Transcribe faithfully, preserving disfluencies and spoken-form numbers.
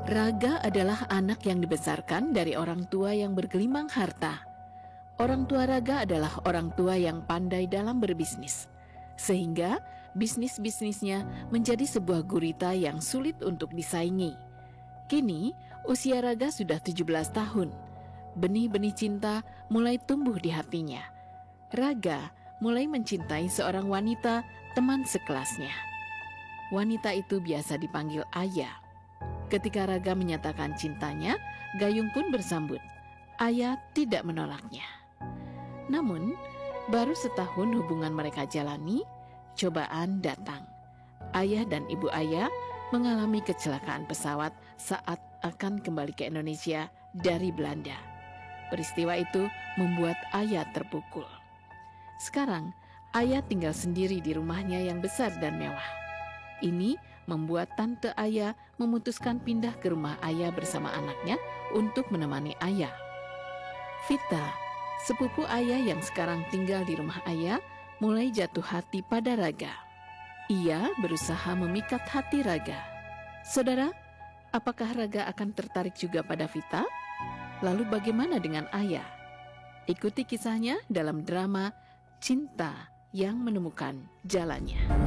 Raga adalah anak yang dibesarkan dari orang tua yang bergelimang harta. Orang tua Raga adalah orang tua yang pandai dalam berbisnis, sehingga bisnis-bisnisnya menjadi sebuah gurita yang sulit untuk disaingi. Kini, usia Raga sudah tujuh belas tahun. Benih-benih cinta mulai tumbuh di hatinya. Raga mulai mencintai seorang wanita teman sekelasnya. Wanita itu biasa dipanggil Ayah. Ketika Raga menyatakan cintanya, Gayung pun bersambut. Ayah tidak menolaknya. Namun, baru setahun hubungan mereka jalani, cobaan datang. Ayah dan ibu Ayah mengalami kecelakaan pesawat saat akan kembali ke Indonesia dari Belanda. Peristiwa itu membuat Ayah terpukul. Sekarang, Ayah tinggal sendiri di rumahnya yang besar dan mewah. Ini membuat tante Ayah memutuskan pindah ke rumah Ayah bersama anaknya untuk menemani Ayah. Vita, sepupu Ayah yang sekarang tinggal di rumah Ayah, mulai jatuh hati pada Raga. Ia berusaha memikat hati Raga. Saudara, apakah Raga akan tertarik juga pada Vita? Lalu bagaimana dengan Ayah? Ikuti kisahnya dalam drama Cinta yang Menemukan Jalannya.